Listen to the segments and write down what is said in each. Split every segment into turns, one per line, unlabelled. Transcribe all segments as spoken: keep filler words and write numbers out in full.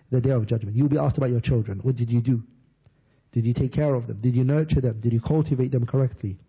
the Day of Judgment. You'll be asked about your children. What did you do? Did you take care of them? Did you nurture them? Did you cultivate them correctly?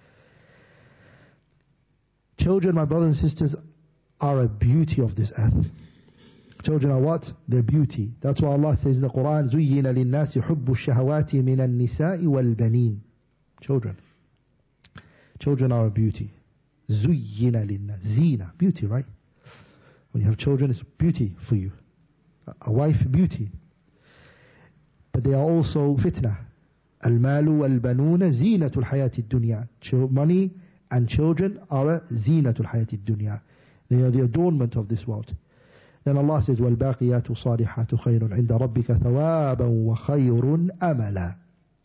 Children, my brothers and sisters, are a beauty of this earth. Children are what? They're beauty. That's why Allah says in the Quran, زُيِّنَ لِلنَّاسِ حُبُّ الشَّهَوَاتِ مِنَ النِّسَاءِ وَالْبَنِينَ. Children. Children are a beauty. زُيِّنَ لِلنَّاسِ. Zina. Beauty, right? When you have children, it's beauty for you. A wife, beauty. But they are also fitna. الْمَالُ وَالْبَنُونَ زِينَةُ الْحَيَاةِ الدُّنْيَا. Money and children are a زِينَةُ الْحَيَاةِ الدُّنْيَا. They are the adornment of this world. Then Allah says, وَالْبَاقِيَاتُ صَالِحَاتُ خَيْرٌ عِنْدَ رَبِّكَ ثَوَابًا وَخَيْرٌ أَمَلًا.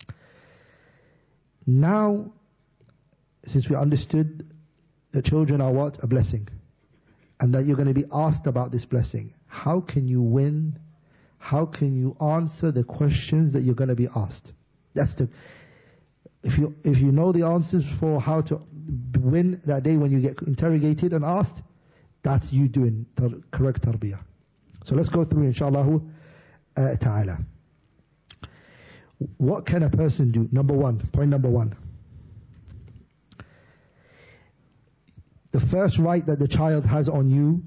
Now, since we understood that children are what? A blessing. And that you're going to be asked about this blessing. How can you win? How can you answer the questions that you're going to be asked? That's the... If you, if you know the answers for how to win that day when you get interrogated and asked, that's you doing tar- correct tarbiyah. So let's go through inshallah uh, ta'ala. What can a person do? Number one, point number one. The first right that the child has on you,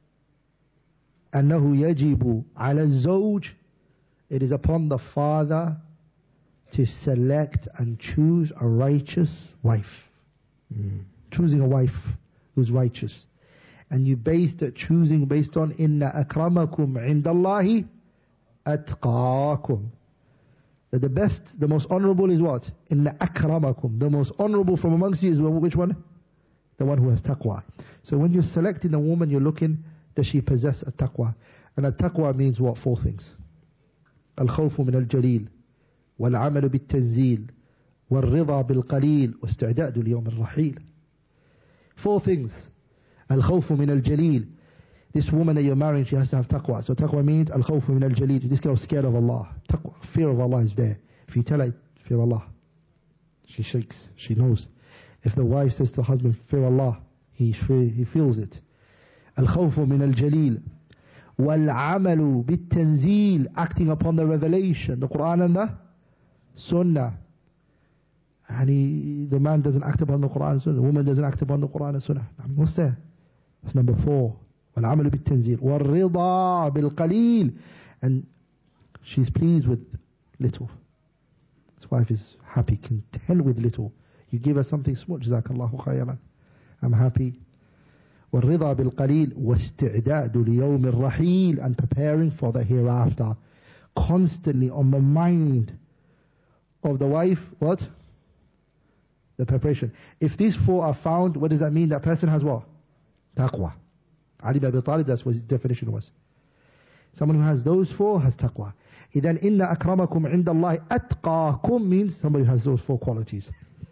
أنه يجب على الزوج, it is upon the father to select and choose a righteous wife. Mm. Choosing a wife who's righteous. And you base that choosing based on inna akramakum indallahi atqakum. That the best, the most honorable is what? Inna akramakum. The most honorable from amongst you is which one? The one who has taqwa. So when you're selecting a woman, you're looking, does she possess a taqwa? And a taqwa means what? Four things. Al-khawfu min al-jalil, wal-amalu bit-tanzil, wal-ridha bil-qalil, wa-isti'dadu li-yawm al-rahil. Four things. Al-khawfu min al-jalil. This woman that you're marrying, she has to have taqwa. So taqwa means al-khawfu min al-jalil. This girl is scared of Allah. Taqwa, fear of Allah is there. If you tell her, fear Allah, she shakes, she knows. If the wife says to the husband, fear Allah, he, he feels it. Al-khawfu min al-jalil. Wal-amalu bit-tanzil. Acting upon the revelation, the Quran and the Sunnah. And he, the man doesn't act upon the Quran and Sunnah. The woman doesn't act upon the Quran and Sunnah. What's there? That's number four. وَالْعَمَلُ بِالتَّنْزِيلِ وَالرِّضَى بِالْقَلِيلِ. And she's pleased with little. His wife is happy, content with little. You give her something small, جزاkallahu khayran. I'm happy. وَالرِّضَى بِالْقَلِيلِ وَاسْتِعْدَادُ لِيَوْمِ الرَّحِيلِ. And preparing for the hereafter. Constantly on the mind of the wife, what? The preparation. If these four are found, what does that mean? That person has what? Taqwa. Ali ibn Abi Talib, that's what his definition was. Someone who has those four has taqwa. Then inna akramakum indallahi atqakum means somebody who has those four qualities.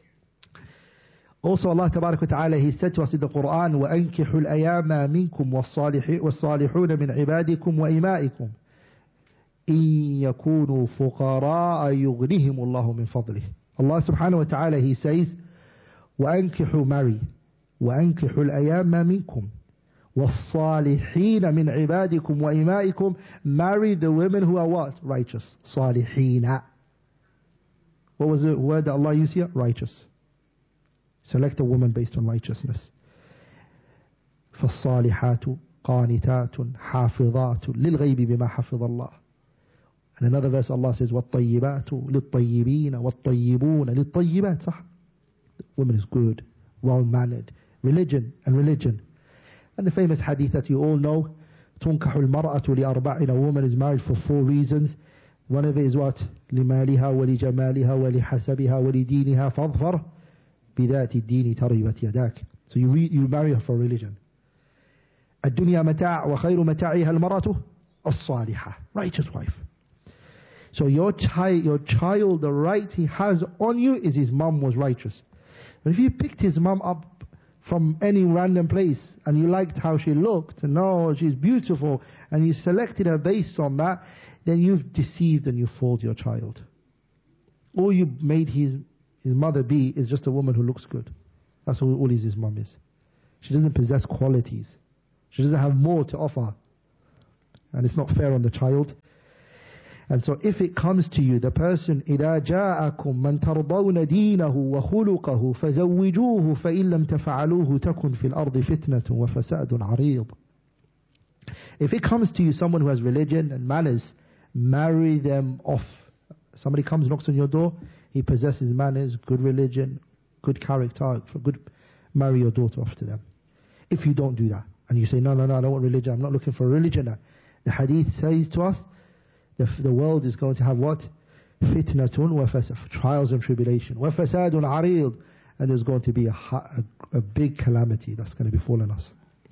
Also Allah tabarak wa ta'ala, He said to us in the Quran, وَأَنْكِحُوا الْأَيَامَ مِنْكُمْ وَالصَّالِحُونَ مِنْ عِبَادِكُمْ وَإِمَائِكُمْ إِنْ يَكُونُوا فُقَرَاءَ يُغْنِهِمُ اللَّهُ مِنْ فَضْلِهِ. Allah subhanahu wa ta'ala, He says, وَأَنْكِحُوا marry وَأَنْكِحُوا الْأَيَامَ مِنْكُمْ وَالصَّالِحِينَ مِنْ عِبَادِكُمْ وَإِمَائِكُمْ. Marry the women who are what? Righteous. صَالِحِينَ. What was the word that Allah used here? Righteous. Select a woman based on righteousness. فَالصَّالِحَاتُ قَانِتَاتٌ حَافِظَاتٌ لِلْغَيْبِ بِمَا حَفِظَ اللَّهِ. And another verse Allah says, وَالطَّيِّبَاتُ لِلطَّيِّبِينَ وَالطَّيِّبُونَ لِلطَّيِّبَاتِ. صح? The woman is good, well-mannered. Religion and religion. And the famous hadith that you all know, تُنْكَحُ الْمَرْأَةُ لِأَرْبَعٍ. A woman is married for four reasons. One of it is what? لِمَالِهَا وَلِجَمَالِهَا وَلِحَسَبِهَا وَلِدِينِهَا فَاظْفَرْ بِذَاتِ الدِّينِ تَرِبَتْ يَدَاكَ. So you, re- you marry her for religion. الدُّنْيَا مَتَاعٌ وَخَيْرُ مَتَاعِهَا الْمَرْأَةُ الصَّالِحَةُ. Righteous wife. So your child, your child, the right he has on you is his mom was righteous. But if you picked his mom up from any random place and you liked how she looked and no, she's beautiful, and you selected her based on that, then you've deceived and you fooled your child. All you made his his mother be is just a woman who looks good. That's all, all his, his mom is. She doesn't possess qualities. She doesn't have more to offer. And it's not fair on the child. And so if it comes to you, the person, إِذَا جَاءَكُمْ مَنْ تَرْضَوْنَ دِينَهُ وَخُلُقَهُ فَزَوِّجُوهُ فَإِن لَمْ تَفْعَلُوهُ تَكُنْ فِي الْأَرْضِ فِتْنَةٌ وَفَسَادٌ عَرِيضٌ. If it comes to you, someone who has religion and manners, marry them off. Somebody comes, knocks on your door, he possesses manners, good religion, good character, good, marry your daughter off to them. If you don't do that, and you say, no, no, no, I don't want religion, I'm not looking for religion. The hadith says to us, the, the world is going to have what? Fitnatun wa fasad, trials and tribulation. Wa fasadun arid, and there's going to be a, a, a big calamity that's going to befallen us.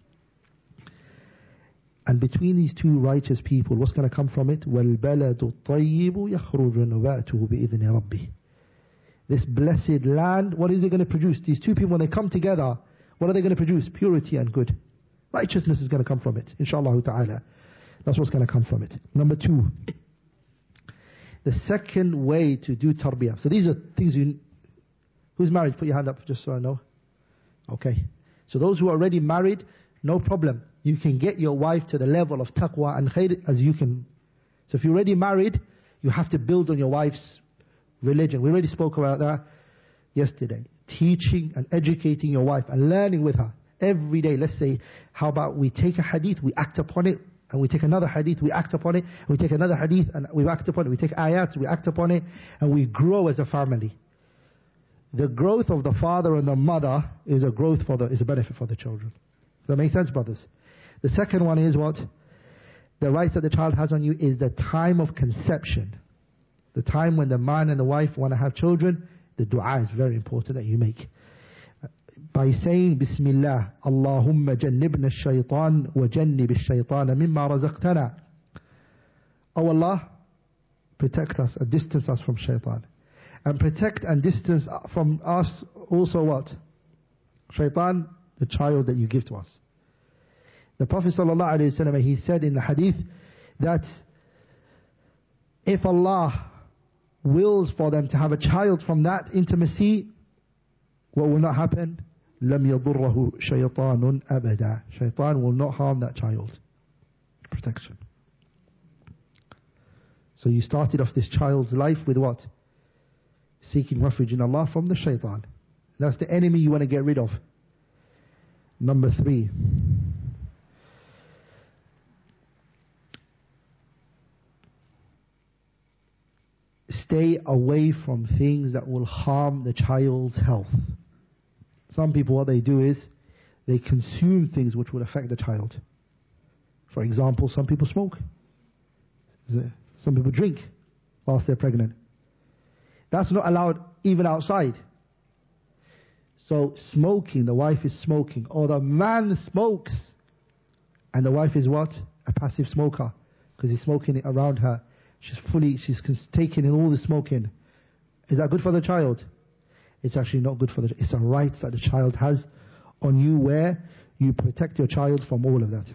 And between these two righteous people, what's going to come from it? وَالْبَلَدُ الطَّيِّبُ يَخْرُجُ نَبَاتُهُ بِإِذْنِ رَبِّهِ. This blessed land, what is it going to produce? These two people, when they come together, what are they going to produce? Purity and good. Righteousness is going to come from it, inshallah ta'ala. That's what's going to come from it. Number two, the second way to do tarbiyah. So these are things you... Who's married? Put your hand up just so I know. Okay. So those who are already married, no problem. You can get your wife to the level of taqwa and khair as you can. So if you're already married, you have to build on your wife's religion. We already spoke about that yesterday. Teaching and educating your wife and learning with her every day. Let's say, how about we take a hadith, we act upon it, and we take another hadith, we act upon it, and we take another hadith, and we act upon it. We take ayats, we act upon it, and we grow as a family. The growth of the father and the mother is a growth for the, is a benefit for the children. Does that make sense, brothers? The second one is what? The rights that the child has on you is the time of conception. The time when the man and the wife want to have children, the dua is very important that you make. By saying Bismillah, Allahumma jannibna ash-shaytan wa jannib ash-shaytana mimma razaqtana. Oh Allah, protect us and distance us from shaitan. And protect and distance from us also what? Shaitan, the child that you give to us. The Prophet sallallahu alaihi wasallam, he said in the hadith that if Allah wills for them to have a child from that intimacy, what will not happen? لَمْ يَضُرَّهُ شَيْطَانٌ أَبَدًا. Shaitan will not harm that child. Protection. So you started off this child's life with what? Seeking refuge in Allah from the shaitan. That's the enemy you want to get rid of. Number three. Stay away from things that will harm the child's health. Some people, what they do is they consume things which will affect the child. For example, some people smoke. Some people drink whilst they're pregnant. That's not allowed even outside. So smoking, the wife is smoking, or the man smokes, and the wife is what? A passive smoker, because he's smoking it around her. She's fully, she's taking in all the smoking. Is that good for the child? It's actually not good for the child. It's a right that the child has on you, where you protect your child from all of that.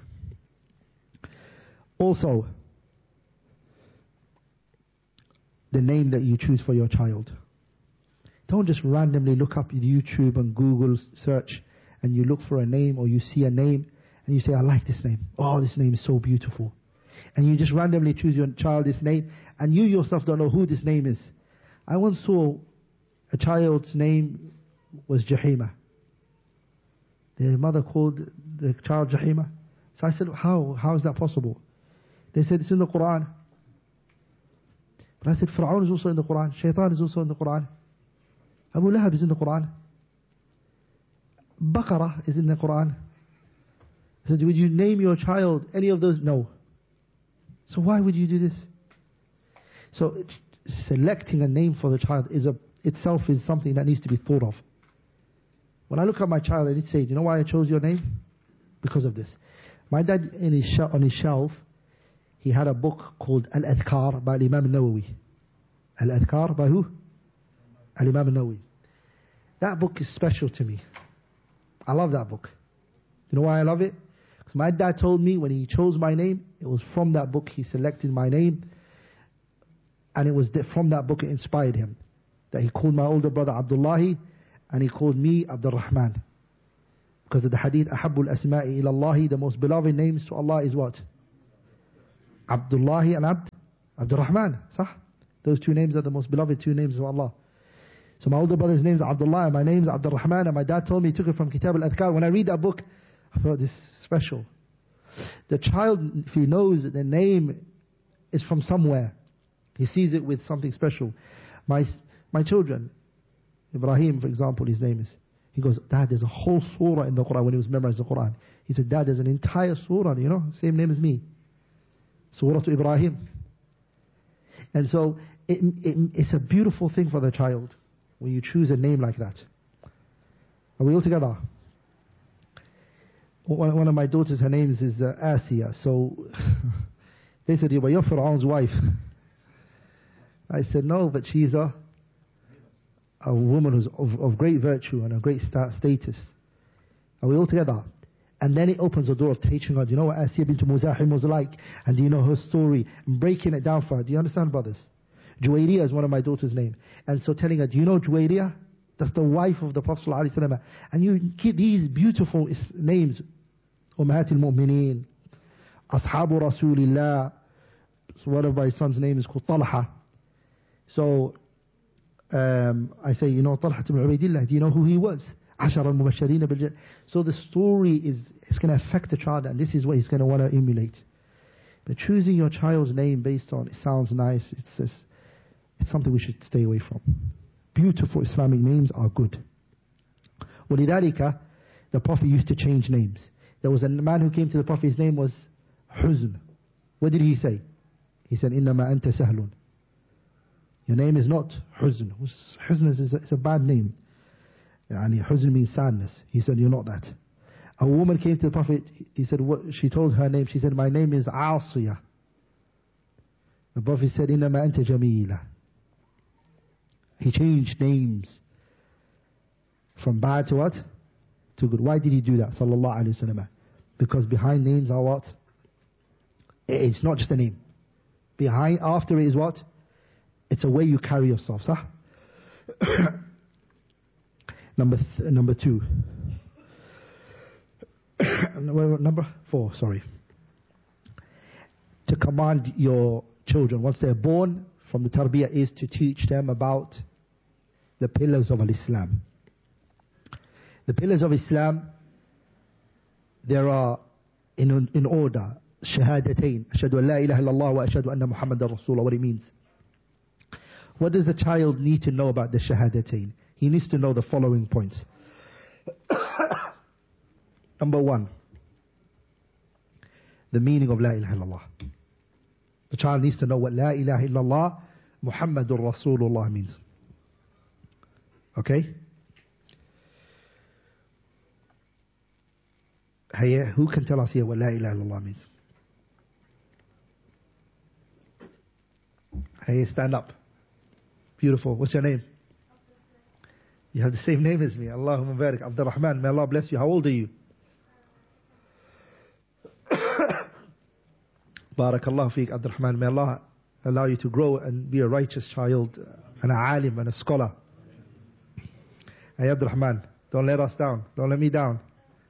Also, the name that you choose for your child. Don't just randomly look up YouTube and Google search and you look for a name, or you see a name and you say, I like this name. Oh, this name is so beautiful. And you just randomly choose your child this name, and you yourself don't know who this name is. I once saw a child's name was Jahima. The mother called the child Jahima. So I said, how? How is that possible? They said, it's in the Quran. But I said, Fir'aun is also in the Quran. Shaitan is also in the Quran. Abu Lahab is in the Quran. Baqarah is in the Quran. I said, would you name your child any of those? No. So why would you do this? So selecting a name for the child is a, itself is something that needs to be thought of. When I look at my child, I need to say, do you know why I chose your name? Because of this. My dad, in his sh- on his shelf, he had a book called Al-Adhkar by Imam al-Nawawi. Al-Adhkar by who? Al-Imam al-Nawawi. That book is special to me. I love that book. You know why I love it? Because my dad told me when he chose my name, it was from that book he selected my name. And it was from that book it inspired him. That he called my older brother Abdullahi, and he called me Abdul Rahman. Because of the hadith, Ahabbul Asma'i ila Allahi, the most beloved names to Allah is what? Abdullahi and Abd Abdul Rahman, sah? Those two names are the most beloved two names of Allah. So my older brother's name is Abdullah, and my name is Abdul Rahman, and my dad told me he took it from Kitab al-Adhkar. When I read that book, I thought this is special. The child, if he knows that the name is from somewhere, he sees it with something special. My my children, Ibrahim, for example, his name is, he goes, Dad, there's a whole surah in the Quran. When he was memorizing the Quran, he said, Dad, there's an entire surah, you know, same name as me. Surah to Ibrahim. And so, it, it, it's a beautiful thing for the child when you choose a name like that. Are we all together? One, one of my daughters, her name is uh, Asiya. So, they said, yeah, but you're Fir'aun's wife. I said, no, but she's a, a woman who's of, of great virtue and a great sta- status. Are we all together? And then it opens the door of teaching her, do you know what Asiya bint Muzahim was like? And do you know her story? And breaking it down for her. Do you understand, brothers? Juwayriya is one of my daughter's name. And so telling her, do you know Juwayriya? That's the wife of the Prophet ﷺ. And you keep these beautiful names. Ummahat al-Mu'mineen. Ashabu Rasulillah. So one of my son's name is called Talha. So um, I say, you know, Talha ibn Ubaydillah, do you know who he was? Ashar al-Mubashirin bil-Jannah. So the story is, is going to affect the child, and this is what he's going to want to emulate. But choosing your child's name based on, it sounds nice, it's just, it's something we should stay away from. Beautiful Islamic names are good. وَلِذَلِكَ, the Prophet used to change names. There was a man who came to the Prophet, his name was Huzn. What did he say? He said, إِنَّمَا أَنْتَ سَهْلٌ. Your name is not Huzn. Huzn is a, it's a bad name. Yani Huzn means sadness. He said, you're not that. A woman came to the Prophet, he said, what? She told her name, she said, my name is Asiyah. The Prophet said, إِنَّمَا أَنْتَ جَمِيلًا. He changed names from bad to what? To good. Why did he do that? Sallallahu alayhi wa sallam. Because behind names are what? It's not just a name. Behind, after it is what? It's a way you carry yourself. Sah? number th- number two. Number four, sorry. To command your children once they're born, from the tarbiyah, is to teach them about the pillars of Islam. The pillars of Islam, there are in in order. Shahadatain. Ashhadu an la ilaha illallah wa ashhadu anna Muhammadan Rasulullah. What it means. What does the child need to know about the Shahadatain? He needs to know the following points. Number one, the meaning of La ilaha illallah. The child needs to know what La ilaha illallah Muhammadur Rasulullah means. Okay? Hey, who can tell us here what La ilaha illallah means? Hey, stand up. Beautiful. What's your name? You have the same name as me. Allahumma barik. Abdul Rahman. May Allah bless you. How old are you? Barakallah feek, Abdul Rahman. May Allah allow you to grow and be a righteous child and a alim and a scholar. Hey, Abdul Rahman, don't let us down. Don't let me down.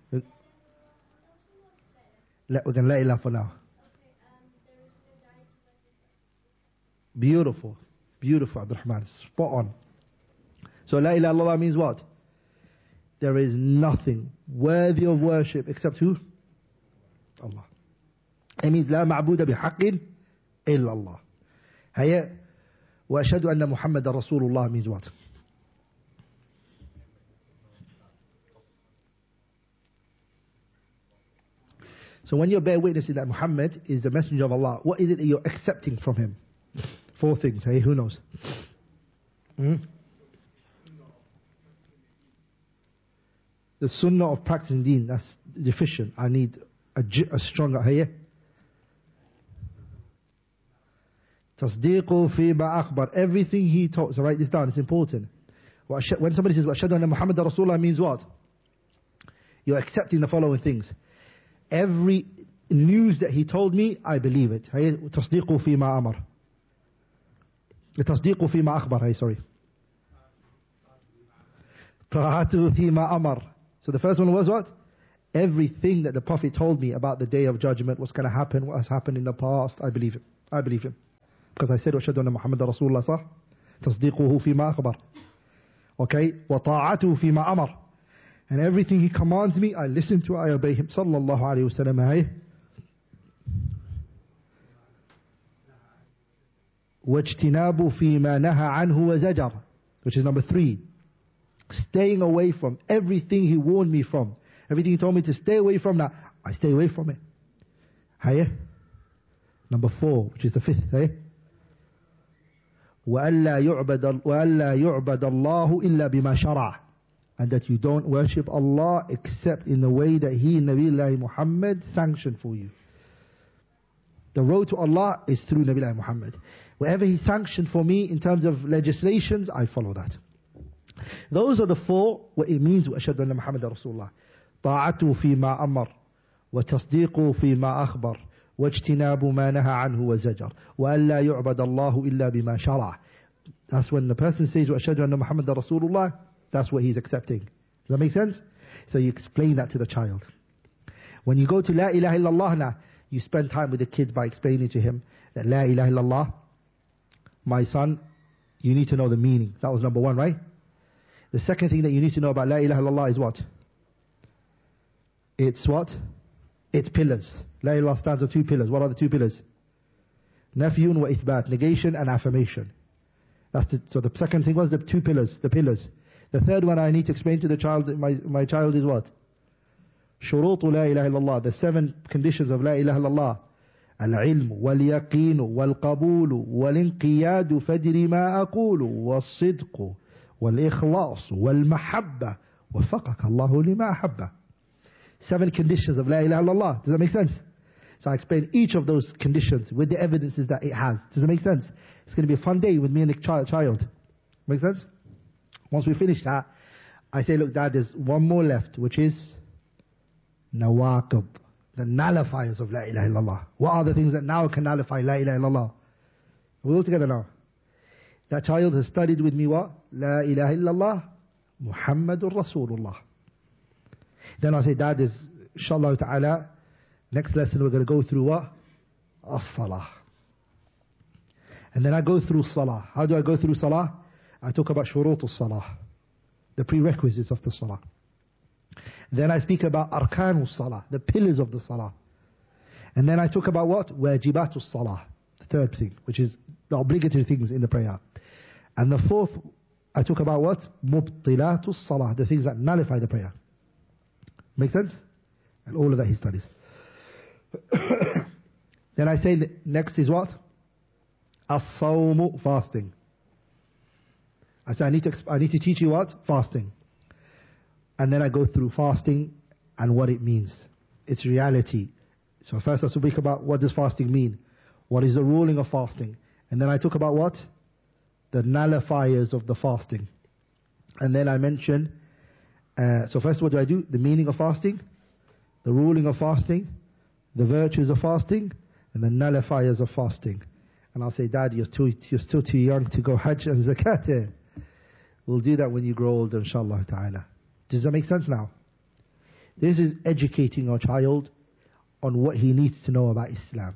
Let, we're going to let ilah for now. Beautiful. Beautiful, Abdul Rahman. Spot on. So La ilaha illallah means what? There is nothing worthy of worship except who? Allah. It means La ma'buda bihaqqin illa Allah. Hayya wa ashhadu anna Muhammadan Rasulullah means what? So when you're bear witnessing that Muhammad is the messenger of Allah, what is it that you're accepting from him? Four things. Hey, who knows? Hmm? The sunnah of practicing deen, that's deficient. I need a, a stronger. Hey, Tasdeequ fi ma akhbar. Everything he taught. So write this down. It's important. When somebody says Ashhadu anna Muhammadan Rasulullah means what? You're accepting the following things. Every news that he told me, I believe it. Hey, Tasdeequ fi ma amar. Tasdeequ fi ma akhbar. Hey, sorry. Ta'atu fi ma amar. So the first one was what? Everything that the Prophet told me about the day of judgment, what's going to happen, what has happened in the past, I believe him. I believe him. Because I said, وَأَشْهَدُ أَنَّ مُحَمَّدًا رَسُولُ اللَّهِ صح? تَصْدِيقُهُ فِي مَا أَخْبَرَ. Okay? وَطَاعَتُهُ فِي مَا أَمَرَ. And everything he commands me, I listen to, I obey him. Sallallahu alayhi wa sallam. وَاجْتِنَابُ فِي مَا نَهَى عَنْهُ وَزَجَرَ. Which is number three. Staying away from everything he warned me from. Everything he told me to stay away from, now I stay away from it. Hayya. Number four, which is the fifth. Hey? وَأَلَّا يُعْبَدَ وَأَلَّا يُعْبَدَ اللَّهُ إِلَّا بِمَا شَرَعَ. And that you don't worship Allah except in the way that He, Nabiullah Muhammad, sanctioned for you. The road to Allah is through Nabiullah Muhammad. Wherever He sanctioned for me in terms of legislations, I follow that. Those are the four, what it means, وَأَشْهَدُ أَنَّ مُحَمَّدًا رَسُولُ اللَّهِ. طَاعَتُهُ فِي مَا أَمَرَ وَتَصْدِيقُهُ فِي مَا أَخْبَرَ وَاجْتِنَابُ مَا نَهَى عَنْهُ وَزَجَرَ وَأَلَّا يُعْبَدَ اللَّهُ إِلَّا بِمَا شَرَعَ. That's when the person says, وَأَشْهَدُ أَنَّ مُحَمَّدًا رَسُولُ اللَّهِ, that's what he's accepting. Does that make sense? So you explain that to the child. When you go to La ilaha illallah now, you spend time with the kids by explaining to him that La ilaha illallah, my son, you need to know the meaning. That was number one, right? The second thing that you need to know about La ilaha illallah is what? It's what? It's pillars. La ilaha illallah stands on two pillars. What are the two pillars? Nafyun wa ithbat, negation and affirmation. That's the, so the second thing was the two pillars, the pillars. The third one I need to explain to the child, my, my child, is what? Shurutu la ilaha illallah, the seven conditions of la ilaha illallah. Al-ilm, wal-yaqeen, wal-qabul, wal-inqiyadu, fajri ma aqulu, wal-sidqu, wal-ikhlas, wal-mahabba, wafaqaka Allahu lima ahabba. Seven conditions of la ilaha illallah. Does that make sense? So I explain each of those conditions with the evidences that it has. Does it make sense? It's going to be a fun day with me and the child. child. Make sense? Once we finish that, I say, look, Dad, there's one more left, which is nawaqib, the nullifiers of la ilaha illallah. What are the things that now can nullify la ilaha illallah? We're all together now. That child has studied with me what? La ilaha illallah, Muhammadur Rasulullah. Then I say, Dad, there's, inshallah ta'ala, next lesson we're going to go through what? As-salah. And then I go through salah. How do I go through salah? I talk about shurut al-salah, the prerequisites of the salah. Then I speak about arkan al-salah, the pillars of the salah. And then I talk about what? Wajibat al-salah, the third thing, which is the obligatory things in the prayer. And the fourth, I talk about what? Mubtilat al-salah, the things that nullify the prayer. Make sense? And all of that he studies. Then I say the next is what? As-sawmu, fasting. I say I need to I need to teach you what? Fasting. And then I go through fasting and what it means. Its reality. So first I speak about what does fasting mean? What is the ruling of fasting? And then I talk about what? The nullifiers of the fasting. And then I mention, uh, so first what do I do? The meaning of fasting, the ruling of fasting, the virtues of fasting, and the nullifiers of fasting. And I'll say, Dad, you're, too, you're still too young to go Hajj and Zakat. We'll do that when you grow older, inshallah ta'ala. Does that make sense now? This is educating our child on what he needs to know about Islam.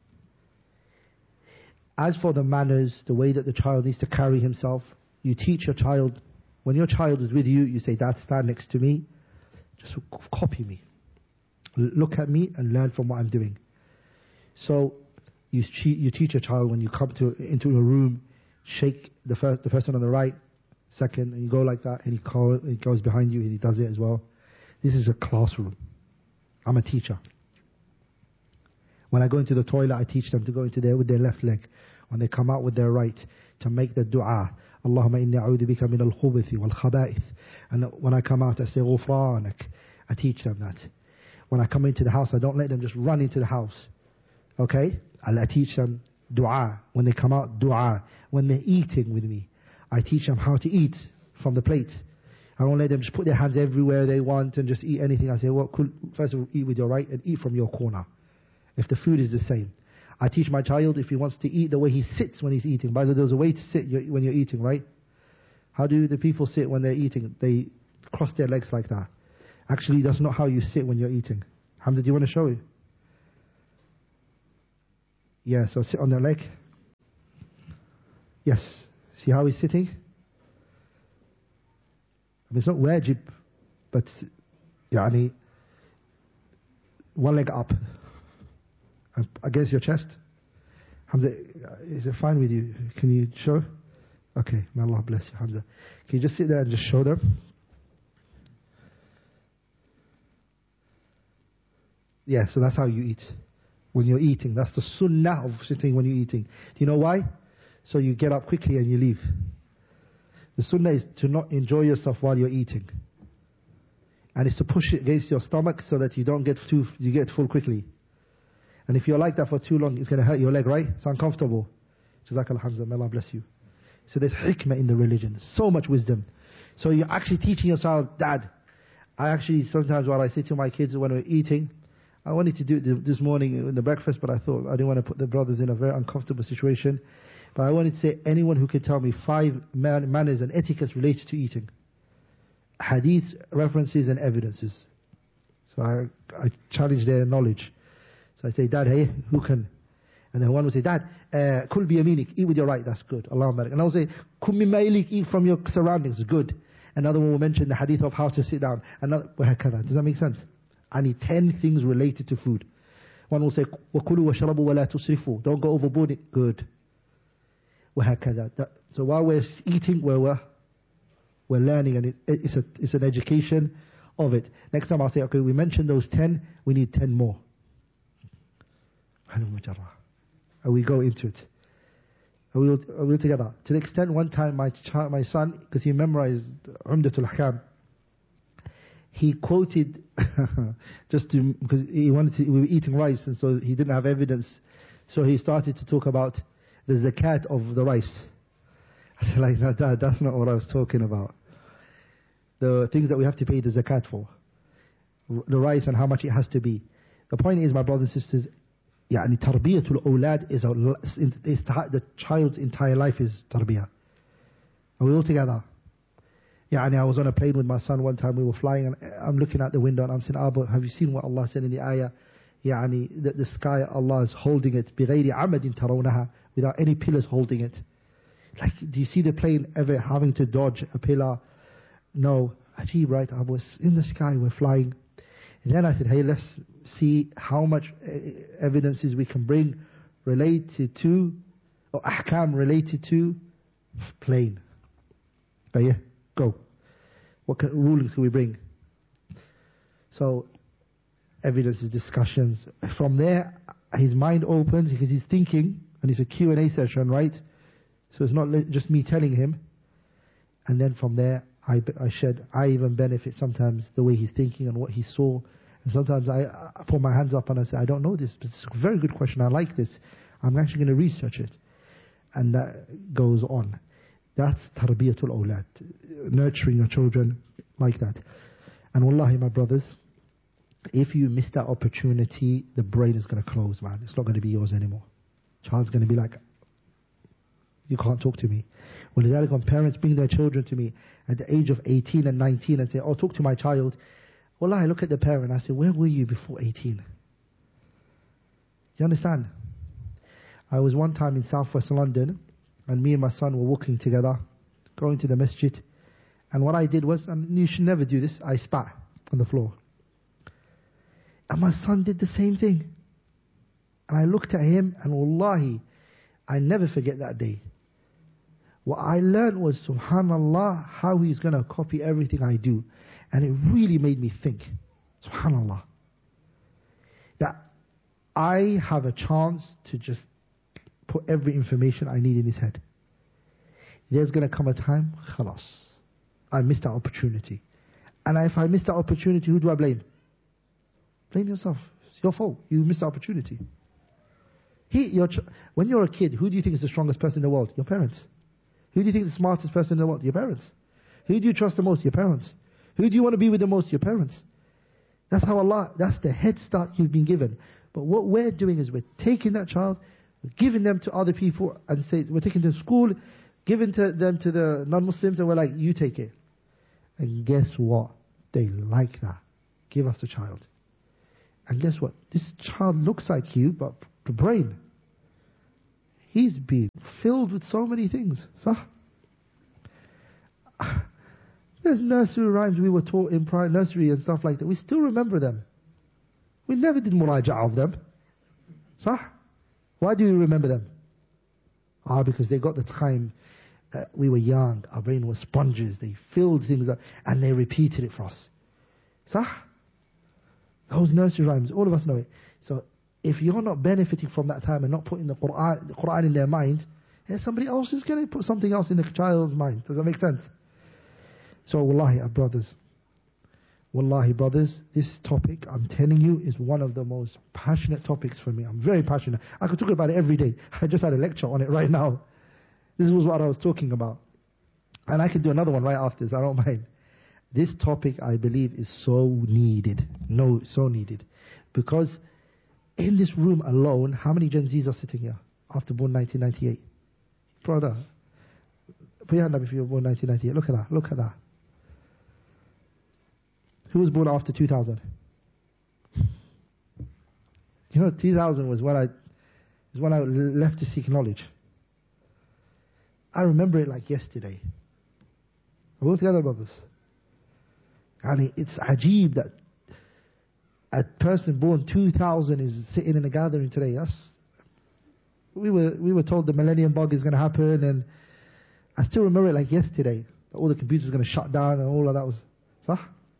As for the manners, the way that the child needs to carry himself, you teach your child. When your child is with you, you say, Dad, stand next to me. Just copy me. Look at me and learn from what I'm doing. So you, you teach a child when you come to into a room, shake the first the person on the right, second, and you go like that, and he, call, he goes behind you and he does it as well. This is a classroom. I'm a teacher. When I go into the toilet, I teach them to go into there with their left leg. When they come out with their right, to make the dua. Allahumma inni a'udhu bika min al-khubuthi wal-khaba'ith. And when I come out, I say, ghufranak. I teach them that. When I come into the house, I don't let them just run into the house. Okay? I teach them dua. When they come out, dua. When they're eating with me, I teach them how to eat from the plate. I don't let them just put their hands everywhere they want and just eat anything. I say, well, first of all, eat with your right and eat from your corner. If the food is the same. I teach my child if he wants to eat the way he sits when he's eating. By the way, there's a way to sit when you're eating, right? How do the people sit when they're eating? They cross their legs like that. Actually, that's not how you sit when you're eating. Hamza, do you want to show you? Yeah, so sit on their leg. Yes. See how he's sitting? I mean, it's not wajib, but يعني, one leg up against your chest. Hamza, is it fine with you? Can you show? Okay, may Allah bless you, Hamza. Can you just sit there and just show them? Yeah, so that's how you eat. When you're eating, that's the sunnah of sitting when you're eating. Do you know why? So you get up quickly and you leave. The sunnah is to not enjoy yourself while you're eating. And it's to push it against your stomach so that you don't get too, you get full quickly. And if you're like that for too long, it's going to hurt your leg, right? It's uncomfortable. Jazakallah Hamza, may Allah bless you. So there's hikmah in the religion. So much wisdom. So you're actually teaching your child, Dad. I actually, sometimes while I say to my kids when we're eating, I wanted to do it this morning in the breakfast, but I thought I didn't want to put the brothers in a very uncomfortable situation. But I wanted to say, anyone who can tell me five man- manners and etiquettes related to eating. Hadiths, references and evidences. So I, I challenge their knowledge. So I say, Dad, hey, who can? And then one would say, Dad, uh, kul bi yaminik, eat with your right, that's good. Allahumma barik. And I would say, kum min mailik, eat from your surroundings, good. Another one will mention the hadith of how to sit down. Another, does that make sense? I need ten things related to food. One will say, وَكُلُوا وَشْرَبُوا وَلَا تُسْرِفُوا. Don't go overboard it. Good. وَهَكَذا. So while we're eating, we're, we're, we're learning, and it, it's, a, it's an education of it. Next time I'll say, okay, we mentioned those ten, we need ten more. And we go into it. And we'll, we'll together. To the extent, one time my child, my son, because he memorized Umdatul Ahkam, he quoted, just to, because he wanted to, we were eating rice, and so he didn't have evidence. So he started to talk about the zakat of the rice. I said, like, no, Dad, that's not what I was talking about. The things that we have to pay the zakat for. The rice and how much it has to be. The point is, my brothers and sisters, يعني tarbiyatul awlad is, a, is the child's entire life is tarbiyah. Are we all together? Yeah, and I was on a plane with my son one time, we were flying, and I'm looking out the window and I'm saying, Abu, have you seen what Allah said in the ayah? يعني, the, the sky, Allah is holding it, بِغَيْرِ عَمَدٍ تَرَوْنَهَا, without any pillars holding it. Like, do you see the plane ever having to dodge a pillar? No. Ajib, right, Abu, it's in the sky, we're flying. And then I said, hey, let's see how much evidences we can bring related to, or ahkam related to, plane. But yeah. Go. What kind of rulings can we bring? So, evidences, discussions. From there, his mind opens because he's thinking, and it's a Q and A session, right? So it's not just me telling him. And then from there, I, I shed, I even benefit sometimes the way he's thinking and what he saw. And sometimes I, I put my hands up and I say, I don't know this, but it's a very good question. I like this. I'm actually going to research it. And that goes on. That's tarbiyatul awlad, nurturing your children like that. And wallahi, my brothers, if you miss that opportunity, the brain is going to close, man. It's not going to be yours anymore. Child's going to be like, you can't talk to me. When parents bring their children to me at the age of eighteen and nineteen and say, oh, talk to my child. Wallahi, I look at the parent and I say, where were you before eighteen? Do you understand? I was one time in southwest London, and me and my son were walking together, going to the masjid. And what I did was, and you should never do this, I spat on the floor. And my son did the same thing. And I looked at him, and wallahi, I never forget that day. What I learned was, subhanallah, how he's going to copy everything I do. And it really made me think, subhanallah, that I have a chance to just put every information I need in his head. There's going to come a time, khalas, I missed that opportunity. And if I missed that opportunity, who do I blame? Blame yourself. It's your fault. You missed the opportunity. He, your ch- when you're a kid, who do you think is the strongest person in the world? Your parents. Who do you think is the smartest person in the world? Your parents. Who do you trust the most? Your parents. Who do you want to be with the most? Your parents. That's how Allah, that's the head start you've been given. But what we're doing is we're taking that child, we're giving them to other people, and say we're taking them to school, giving to them to the non-Muslims, and we're like, you take it. And guess what? They like that. Give us the child. And guess what? This child looks like you, but the brain, he's been filled with so many things. Sah? There's nursery rhymes we were taught in primary nursery and stuff like that. We still remember them. We never did muraja'ah of them. Sah? Why do we remember them? Ah, because they got the time. Uh, we were young. Our brain was sponges. They filled things up and they repeated it for us. Sah? Those nursery rhymes, all of us know it. So if you're not benefiting from that time and not putting the Quran, the Quran in their mind, yeah, somebody else is going to put something else in the child's mind. Does that make sense? So wallahi, our brothers, wallahi brothers, this topic, I'm telling you, is one of the most passionate topics for me. I'm very passionate. I could talk about it every day. I just had a lecture on it right now. This was what I was talking about. And I can do another one right after this, I don't mind. This topic, I believe, is so needed. No, so needed. Because in this room alone, how many Gen Zs are sitting here after born nineteen ninety-eight? Brother, put your hand up if you were born nineteen ninety-eight. Look at that, look at that. Who was born after two thousand? You know, two thousand was when I, is when I left to seek knowledge. I remember it like yesterday. We're all together, brothers. And it's ajeeb that a person born two thousand is sitting in a gathering today. That's, we were we were told the millennium bug is going to happen, and I still remember it like yesterday. That all the computers are going to shut down and all of that was. Sah?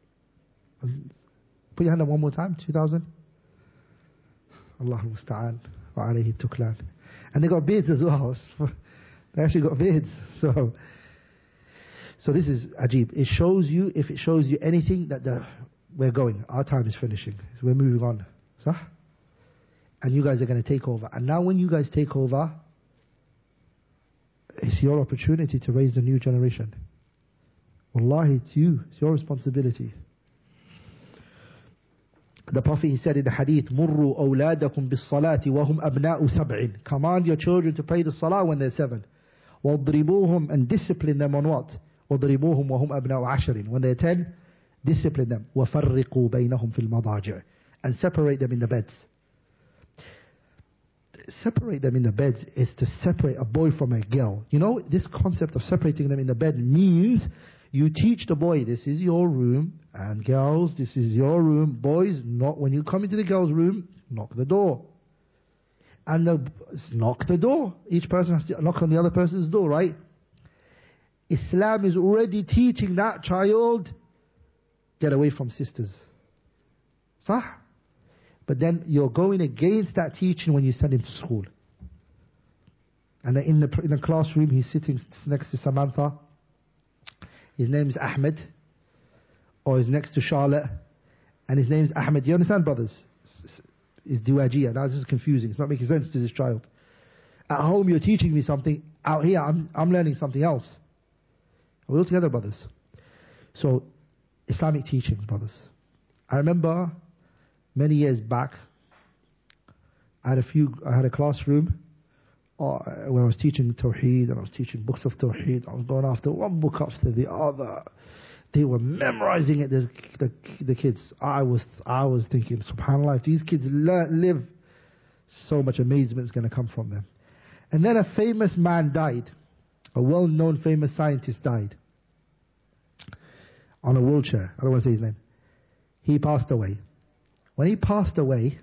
Put your hand up one more time. two thousand. Allahu musta'an wa alayhi tuklan. And they got beards as well. They actually got beards. So. So this is ajeeb. It shows you, if it shows you anything, that the, we're going. Our time is finishing. So we're moving on. Sah? And you guys are going to take over. And now when you guys take over, it's your opportunity to raise the new generation. Wallahi, it's you. It's your responsibility. The Prophet, he said in the hadith, مُرُّوا أَوْلَادَكُمْ بِالصَّلَاةِ وَهُمْ أَبْنَاءُ سَبْعٍ. Command your children to pray the salah when they're seven. وَاضْرِبُوهُمْ, and discipline them on what? وَضْرِبُوهُمْ وَهُمْ أَبْنَاءُ عَشْرٍ. When they're ten, discipline them. وَفَرِّقُوا بَيْنَهُمْ فِي الْمَضَاجِعِ. And separate them in the beds. Separate them in the beds is to separate a boy from a girl. You know, this concept of separating them in the bed means you teach the boy, this is your room, and girls, this is your room. Boys, not when you come into the girl's room, knock the door. And the, knock the door. Each person has to knock on the other person's door, right? Islam is already teaching that child, get away from sisters. Sah? But then you're going against that teaching when you send him to school. And in the, in the classroom, he's sitting next to Samantha. His name is Ahmed. Or he's next to Charlotte. And his name is Ahmed. You understand, brothers? Is Duwajiyah. Now this is confusing. It's not making sense to this child. At home you're teaching me something. Out here I'm, I'm learning something else. Are we all together, brothers? So, Islamic teachings, brothers. I remember many years back, I had a few, I had a classroom uh, where I was teaching Tawheed, and I was teaching books of Tawheed. I was going after one book after the other. They were memorizing it, the, the, the kids. I was I was thinking, subhanAllah, if these kids learn, live, so much amazement is going to come from them. And then a famous man died. A well-known famous scientist died. On a wheelchair. I don't want to say his name. He passed away. When he passed away,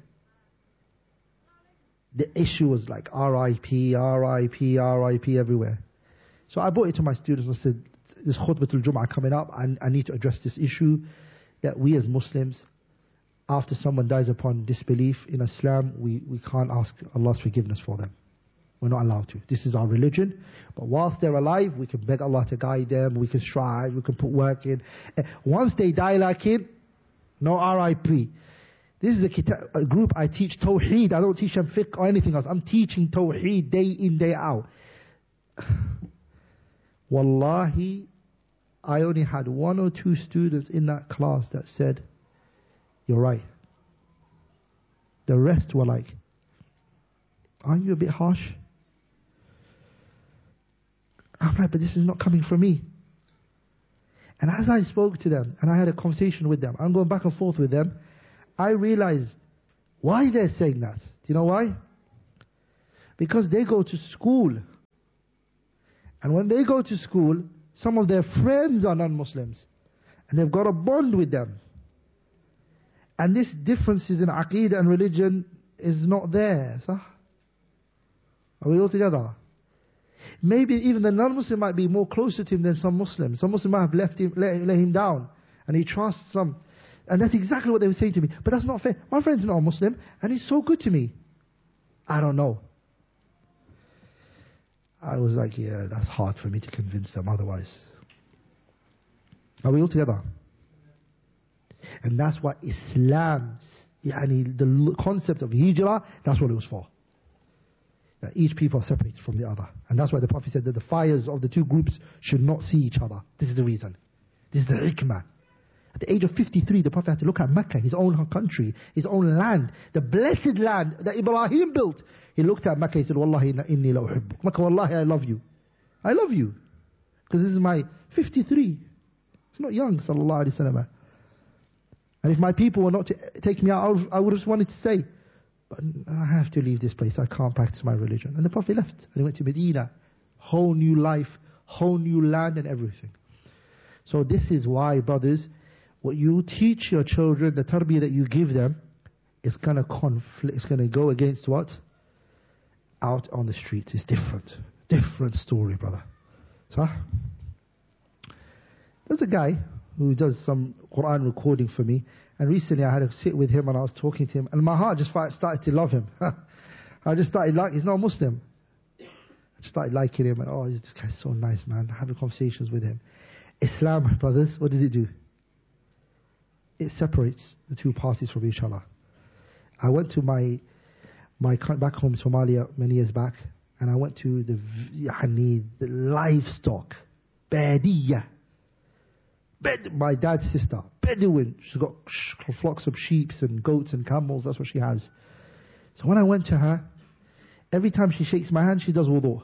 the issue was like R I P, R I P, R I P everywhere. So I brought it to my students and said, this khutbatul Jum'ah coming up, and I need to address this issue that we as Muslims, after someone dies upon disbelief in Islam, we, we can't ask Allah's forgiveness for them. We're not allowed to. This is our religion. But whilst they're alive, we can beg Allah to guide them, we can strive, we can put work in. Once they die like him, no R I P. This is a, kita- a group I teach Tawheed. I don't teach them fiqh or anything else. I'm teaching Tawheed day in, day out. Wallahi, I only had one or two students in that class that said, you're right. The rest were like, aren't you a bit harsh? I'm like, but this is not coming from me. And as I spoke to them, and I had a conversation with them, I'm going back and forth with them, I realized why they're saying that. Do you know why? Because they go to school And when they go to school, some of their friends are non-Muslims. And they've got a bond with them. And this differences in aqeedah and religion is not there. Sah? Are we all together? Maybe even the non-Muslim might be more closer to him than some Muslims. Some Muslims might have left him, let, let him down. And he trusts some. And that's exactly what they were saying to me. But that's not fair. My friend's not a Muslim and he's so good to me. I don't know. I was like, yeah, that's hard for me to convince them otherwise. Are we all together? And that's why Islam's, yani the concept of hijrah, that's what it was for. That each people are separated from the other. And that's why the Prophet said that the fires of the two groups should not see each other. This is the reason. This is the hikmah. At the age of fifty-three, the Prophet had to look at Mecca, his own country, his own land, the blessed land that Ibrahim built. He looked at Mecca, he said, Wallahi inni la uhibbuk. Mecca, Wallahi, I love you. I love you. Because this is my fifty-three. It's not young, sallallahu alayhi wa sallam. And if my people were not to take me out, I would have just wanted to stay. But I have to leave this place. I can't practice my religion. And the Prophet left. And he went to Medina. Whole new life, whole new land and everything. So this is why, brothers, what you teach your children, the tarbiyah that you give them, is going to conflict. It's going to go against what? Out on the streets. It's different. Different story, brother. So, there's a guy who does some Quran recording for me. And recently I had to sit with him and I was talking to him. And my heart just started to love him. I just started like, he's not a Muslim. I just started liking him. And oh, this guy's so nice, man. Having conversations with him. Islam, brothers, what does it do? It separates the two parties from each other. I went to my my back home in Somalia many years back. And I went to the, yani, the livestock. Badiyah. Bed, my dad's sister, Bedouin. She's got flocks of sheep and goats and camels. That's what she has. So when I went to her, every time she shakes my hand, she does wudu.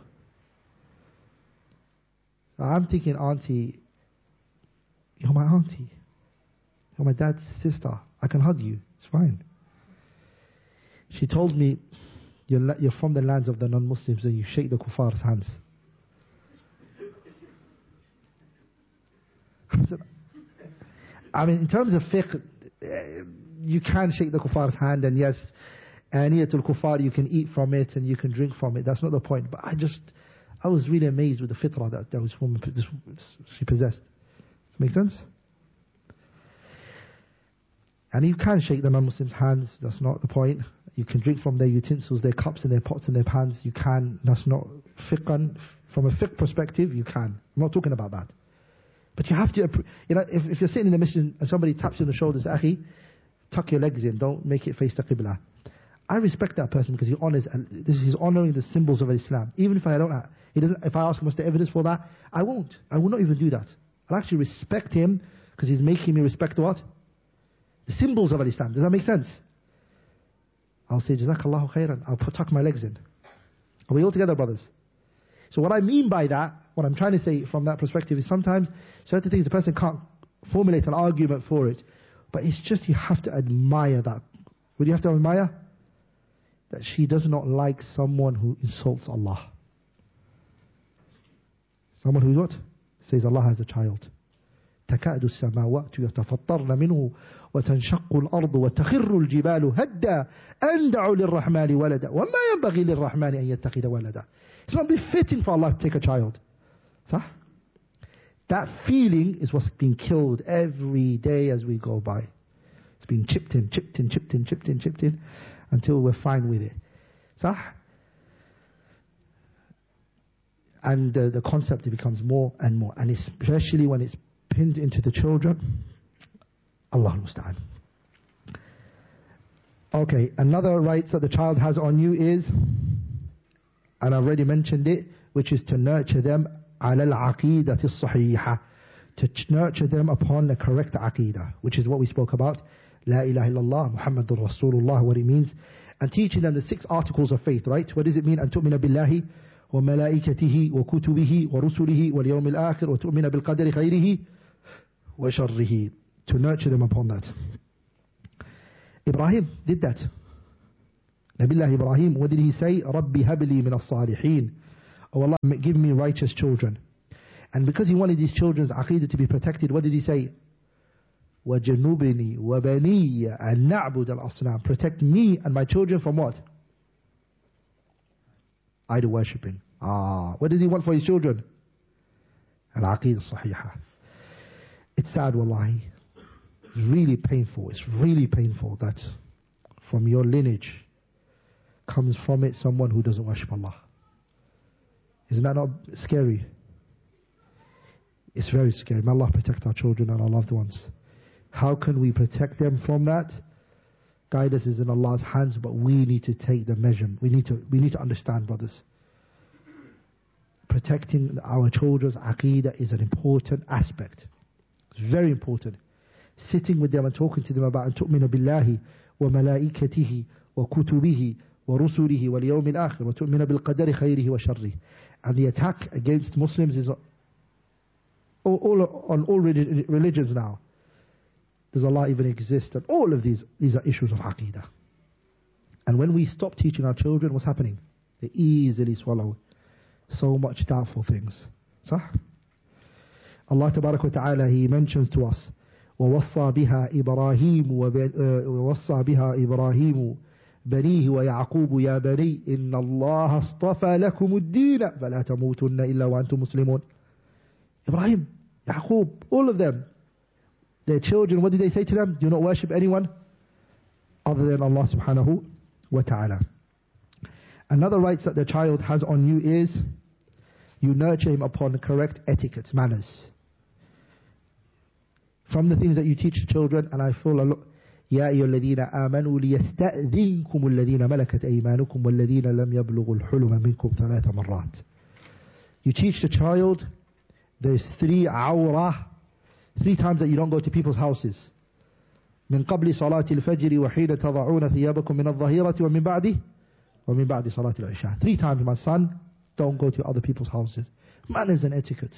So I'm thinking, Auntie, you're my auntie. You're my dad's sister. I can hug you. It's fine. She told me, you're, you're from the lands of the non-Muslims and you shake the kuffar's hands. I mean, in terms of fiqh, you can shake the kuffar's hand, and yes, aniyatul kuffar, you can eat from it and you can drink from it. That's not the point. But I just, I was really amazed with the fitrah that, that was woman, this, she possessed. Does that make sense? And you can shake the non-Muslims' hands. That's not the point. You can drink from their utensils, their cups and their pots and their pans. You can. That's not fiqhan. From a fiqh perspective, you can. I'm not talking about that. But you have to, you know, if, if you're sitting in the mission and somebody taps you on the shoulders, Akhi, tuck your legs in, don't make it face the Qibla. I respect that person because he honors, and this is he's honoring the symbols of Islam. Even if I don't, he doesn't. If I ask him what's the evidence for that, I won't. I will not even do that. I'll actually respect him because he's making me respect what? The symbols of Islam. Does that make sense? I'll say, Jazakallahu khairan. I'll put, tuck my legs in. Are we all together, brothers? So what I mean by that, what I'm trying to say from that perspective is sometimes certain things the person can't formulate an argument for it. But it's just you have to admire that. What do you have to admire? That she does not like someone who insults Allah. Someone who what? Says Allah has a child. تكاد السماوات يتفطرن منه وتنشق الأرض وتخر الجبال هدا أن دعوا للرحمن ولدا وما ينبغي للرحمن أن يتخذ ولدا. It's not befitting for Allah to take a child. Sah? That feeling is what's being killed every day as we go by. It's being chipped in, chipped in, chipped in, chipped in, chipped in, until we're fine with it. Sah? And uh, the concept becomes more and more. And especially when it's pinned into the children. Allah musta'an. Okay, another right that the child has on you is, and I've already mentioned it, which is to nurture them على العقيدة الصحيحة, to nurture them upon the correct aqidah, which is what we spoke about. La ilaha illallah, Muhammadur Rasulullah, what it means. And teaching them the six articles of faith, right? What does it mean? أن تؤمن بالله وملائكته وكتبه ورسله واليوم الآخر وتؤمن بالقدر خيره وشره. To nurture them upon that. Ibrahim did that. Nabiullah Ibrahim, what did he say? رَبِّ هَبْ لِي مِنَ الصَّالِحِينَ. Oh Allah, give me righteous children. And because he wanted these children's aqeedah to be protected, what did he say? وَجَنُّبْنِي وَبَنِيَّ أَن نَعْبُدَ الْأَصْنَامِ. Protect me and my children from what? Idol worshipping. Ah, what does he want for his children? Al-aqeedah sahiha. It's sad, wallahi. It's really painful. It's really painful that from your lineage comes from it someone who doesn't worship Allah. Isn't that not scary? It's very scary. May Allah protect our children and our loved ones. How can we protect them from that? Guidance is in Allah's hands, but we need to take the measure. We need to, we need to understand, brothers. Protecting our children's aqeedah is an important aspect. It's very important. Sitting with them and talking to them about أن تؤمن بالله وملائكته وكتبه ورسله واليوم الآخر وتؤمن بالقدر خيره وشره. And the attack against Muslims is all, all, on all religions now. Does Allah even exist? And all of these, these are issues of aqeedah. And when we stop teaching our children, what's happening? They easily swallow so much doubtful things. صح? Allah Tabarak wa Ta'ala, He mentions to us, وَوَصَّى بِهَا إِبْرَاهِيمُ وَوَصَّى بِهَا إِبْرَاهِيمُ بنيه ويعقوب يا بني إن الله اصطفى لكم الدين فلا تموتن إلا وأنتم مسلمون. Ibrahim, Yaqub, all of them, their children, what did they say to them? Do not worship anyone other than Allah subhanahu wa ta'ala. Another rights that the child has on you is you nurture him upon correct etiquette, manners. From the things that you teach children, and I feel a lot, يا أيها الذين آمنوا ليستأذنكم الذين ملكت أيمانكم والذين لم يبلغوا الحلم منكم ثلاث مرات. You teach the child there's three awrah, three times that you don't go to people's houses. من قبل صلاة الفجر وحين تضعون ثيابكم من الظهيرة ومن بعد ومن بعد صلاة العشاء. Three times, my son, don't go to other people's houses. Manners and etiquette.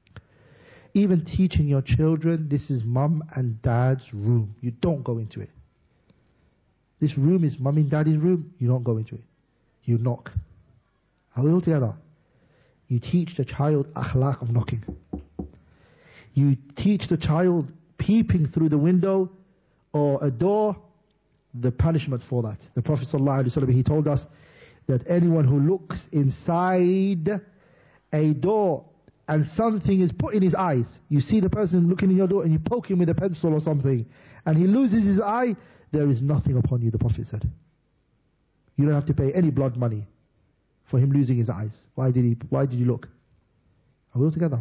Even teaching your children, this is mum and dad's room. You don't go into it. This room is mum and daddy's room. You don't go into it. You knock. Are we all together? You teach the child akhlaq of knocking. You teach the child peeping through the window or a door, the punishment for that. The Prophet ﷺ, he told us that anyone who looks inside a door and something is put in his eyes, you see the person looking in your door and you poke him with a pencil or something, and he loses his eye, there is nothing upon you, the Prophet said. You don't have to pay any blood money for him losing his eyes. Why did he, why did you look? Are we all together?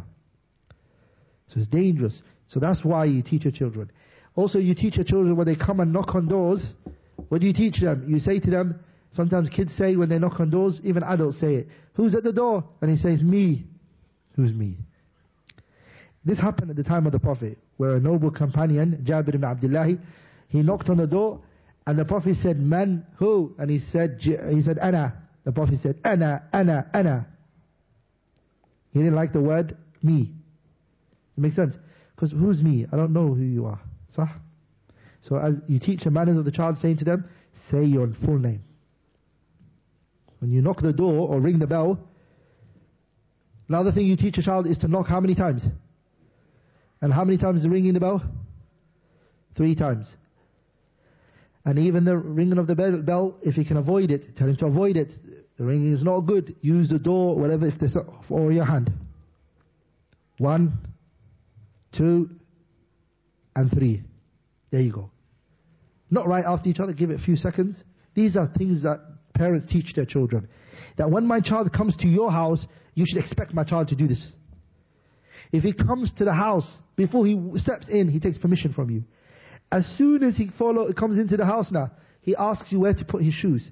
So it's dangerous. So that's why you teach your children. Also, you teach your children when they come and knock on doors. What do you teach them? You say to them, sometimes kids say when they knock on doors, even adults say it, who's at the door? And he says, me. Who's me? This happened at the time of the Prophet, where a noble companion, Jabir ibn Abdullah, he knocked on the door, and the Prophet said, man, who? And he said, he said, ana. The Prophet said, ana, ana, ana. He didn't like the word, me. It makes sense. Because who's me? I don't know who you are. Sah? So as you teach the manners of the child, saying to them, say your full name. When you knock the door or ring the bell, another thing you teach a child is to knock how many times? And how many times is ringing the bell? Three times. And even the ringing of the bell, if you can avoid it, tell him to avoid it. The ringing is not good. Use the door, whatever, if there's or your hand. One, two, and three. There you go. Not right after each other, give it a few seconds. These are things that parents teach their children. That when my child comes to your house, you should expect my child to do this. If he comes to the house, before he steps in, he takes permission from you. As soon as he follow, comes into the house now, he asks you where to put his shoes.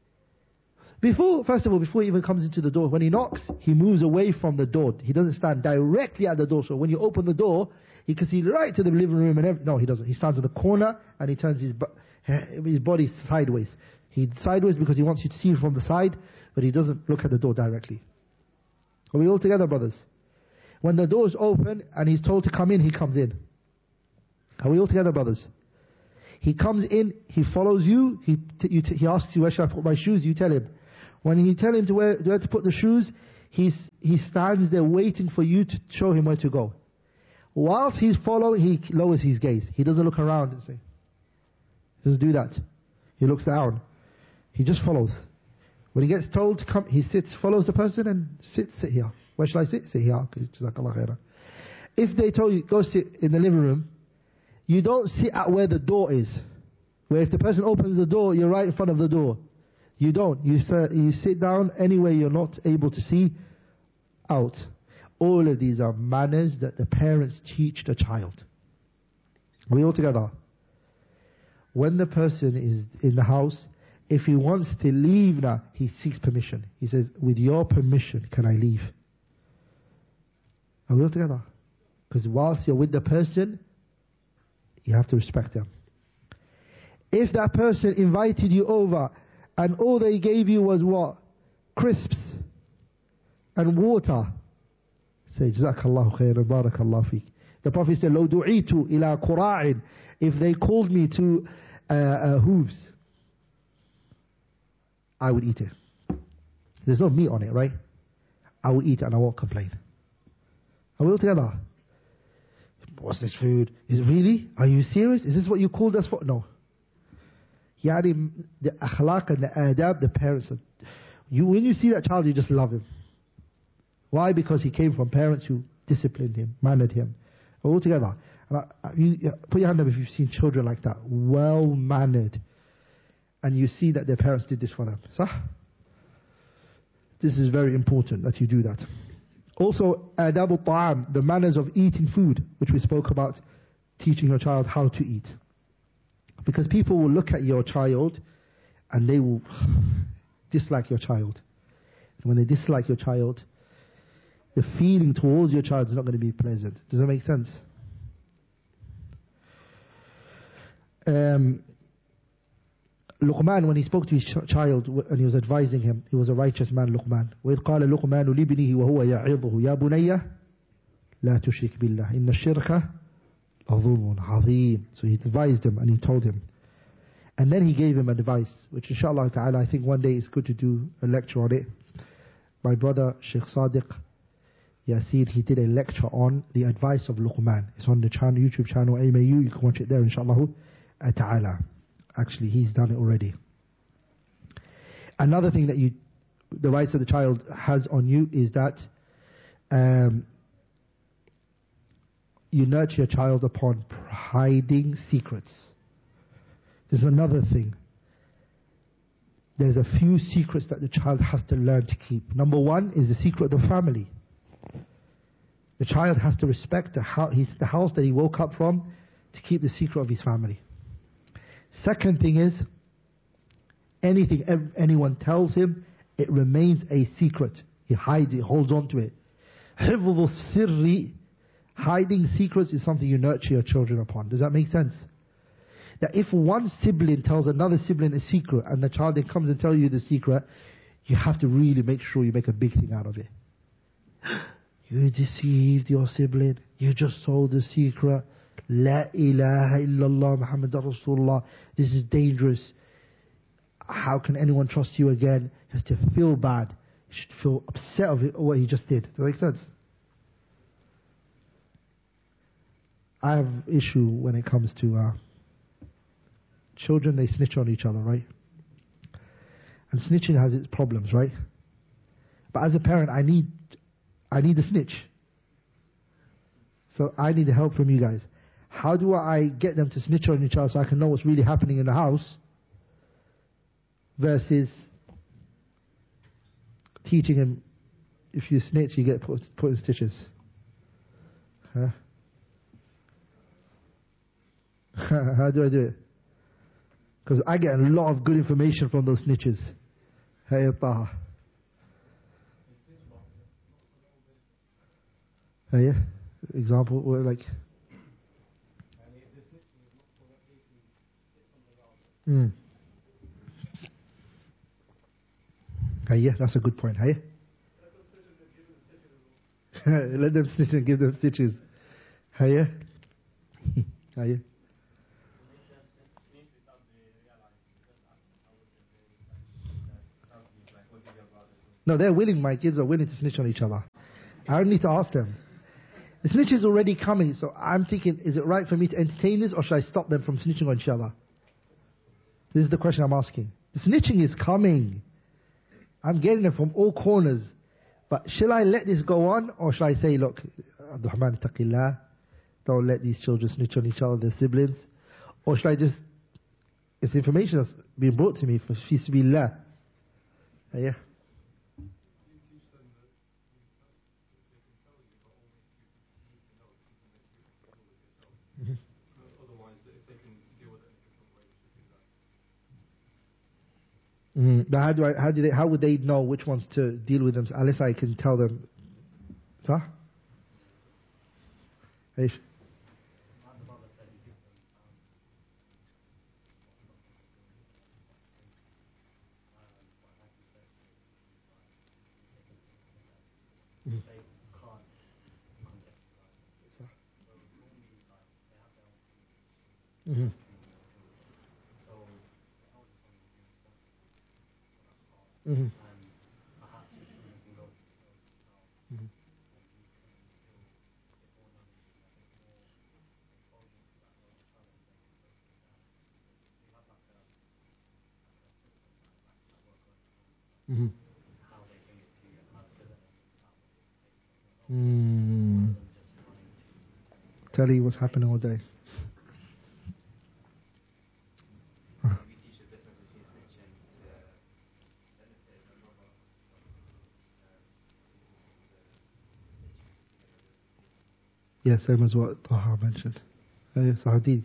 Before, first of all, before he even comes into the door, when he knocks, he moves away from the door. He doesn't stand directly at the door. So when you open the door, he can see right to the living room and everything. No, he doesn't. He stands in the corner and he turns his, his body sideways. He sideways because he wants you to see from the side, but he doesn't look at the door directly. Are we all together, brothers? When the door is open and he's told to come in, he comes in. Are we all together, brothers? He comes in, he follows you, he, t- you t- he asks you, where should I put my shoes? You tell him. When you tell him to where, where to put the shoes, He's, he stands there waiting for you to show him where to go. Whilst he's following, he lowers his gaze. He doesn't look around and say, he doesn't do that. He looks down. He just follows. When he gets told to come, he sits, follows the person and sits, sit here. Where shall I sit? Sit here. Jazakallah khairan. If they told you, go sit in the living room, you don't sit at where the door is. Where if the person opens the door, you're right in front of the door. You don't. You, sit, you sit down anywhere you're not able to see out. All of these are manners that the parents teach the child. Are we all together? When the person is in the house, if he wants to leave now, he seeks permission. He says, with your permission, can I leave? Are we all together? Because whilst you're with the person, you have to respect them. If that person invited you over and all they gave you was what? Crisps and water. Say, Jazakallahu khairan, barakallahu feek. The Prophet said, لو دعيت إلى قراع, if they called me to uh, uh, hooves, I would eat it. There's no meat on it, right? I will eat it and I won't complain. Are we all together? What's this food? Is it really? Are you serious? Is this what you called us for? No. Yani, the akhlaq and the adab, the parents, are, you, when you see that child, you just love him. Why? Because he came from parents who disciplined him, mannered him. All together. And I, you, put your hand up if you've seen children like that, well mannered, and you see that their parents did this for them. So, this is very important that you do that. Also, adab al-ta'am, the manners of eating food, which we spoke about, teaching your child how to eat. Because people will look at your child and they will dislike your child. And when they dislike your child, the feeling towards your child is not going to be pleasant. Does that make sense? Um, Luqman, when he spoke to his ch- child and he was advising him, he was a righteous man, Luqman. وَإِذْ قَالَ لُقْمَانُ لِابْنِهِ وَهُوَ يَعِظُهُ يَا بُنَيَّ لَا تُشْرِكْ بِاللَّهِ إِنَّ الشِّرْكَ لَظُلْمٌ عَظِيمٌ. So he advised him and he told him. And then he gave him advice, which inshallah ta'ala, I think one day it's good to do a lecture on it. My brother, Sheikh Sadiq Yasir, he did a lecture on the advice of Luqman. It's on the channel, YouTube channel, A M A U. You can watch it there, inshallah ta'ala. Actually, he's done it already. Another thing that you, the rights of the child has on you is that um, you nurture your child upon hiding secrets. There's another thing. There's a few secrets that the child has to learn to keep. Number one is the secret of the family. The child has to respect the, ho- his, the house that he woke up from to keep the secret of his family. Second thing is, anything ev- anyone tells him, it remains a secret. He hides it, holds on to it. حفظ السر, hiding secrets is something you nurture your children upon. Does that make sense? That if one sibling tells another sibling a secret and the child then comes and tells you the secret, you have to really make sure you make a big thing out of it. You deceived your sibling. You just told the secret. La ilaha illallah Muhammadur Rasulullah. This is dangerous. How can anyone trust you again? He has to feel bad. He should feel upset of it, what he just did. Does that make sense? I have issue when it comes to uh, children. They snitch on each other, right? And snitching has its problems, right? But as a parent, I need I need a snitch. So I need help from you guys. How do I get them to snitch on each other so I can know what's really happening in the house versus teaching him, if you snitch, you get put, put in stitches. Huh? How do I do it? Because I get a lot of good information from those snitches. Hey, Taha. Hey, yeah. Example, or like. Mm. Hey, yeah, that's a good point. Hey. Let them snitch and give them stitches. Hey, yeah. Hey, yeah. No, they're willing, my kids are willing to snitch on each other. I don't need to ask them. The snitch is already coming, so I'm thinking, is it right for me to entertain this, or should I stop them from snitching on each other? This is the question I'm asking. The snitching is coming. I'm getting it from all corners. But shall I let this go on, or shall I say, look, Abdurrahman, taqillah, don't let these children snitch on each other, their siblings? Or should I just, it's information that's being brought to me for fi sabilillah. Uh, yeah. Mm-hmm. Mm, but how do I? How do they? How would they know which ones to deal with them? Unless I can tell them. صح؟ ايش؟ Mm-hmm. Mm-hmm. Mm-hmm. Mm. Tell you what's happening all day. Yeah, same as what Taha mentioned. Uh, yes, Hadith.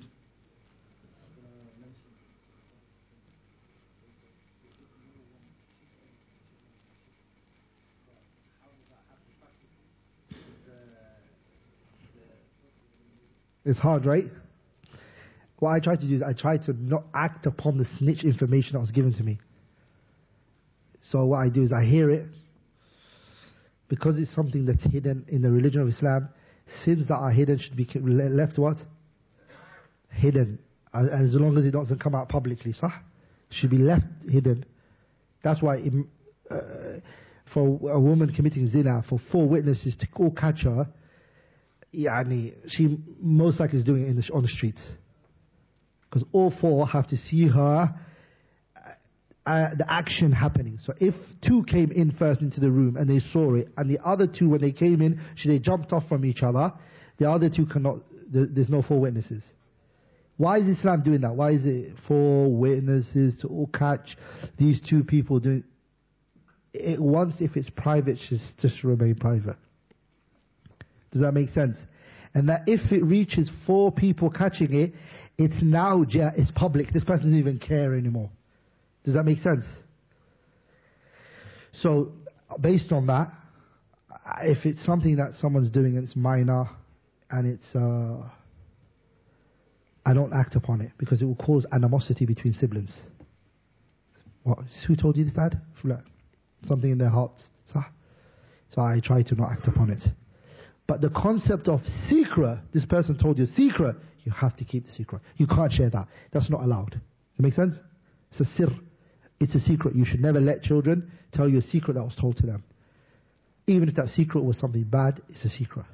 It's hard, right? What I try to do is I try to not act upon the snitch information that was given to me. So what I do is I hear it. Because it's something that's hidden in the religion of Islam, sins that are hidden should be left what? Hidden. As long as it doesn't come out publicly, sah? Should be left hidden. That's why it, uh, for a woman committing zina, for four witnesses to all catch her, yani, she most likely is doing it in the, on the streets. Because all four have to see her, uh, the action happening. So if two came in first into the room and they saw it, and the other two, when they came in, she, they jumped off from each other, the other two cannot, there's no four witnesses. Why is Islam doing that? Why is it four witnesses to all catch these two people doing it? Once, if it's private, just, just remain private. Does that make sense? And that if it reaches four people catching it, it's now, it's public. This person doesn't even care anymore. Does that make sense? So, based on that, if it's something that someone's doing and it's minor, and it's, uh, I don't act upon it because it will cause animosity between siblings. What? Who told you this, Dad? Something in their hearts. So I try to not act upon it. But the concept of secret, this person told you secret, you have to keep the secret. You can't share that. That's not allowed. Does that make sense? It's a sir. It's a secret. You should never let children tell you a secret that was told to them. Even if that secret was something bad, it's a secret.